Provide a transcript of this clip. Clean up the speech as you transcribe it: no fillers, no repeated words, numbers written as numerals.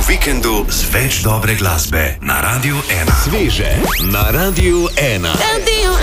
vikendu z več dobre glasbe na Radiu 1. Sveže na Radiu 1.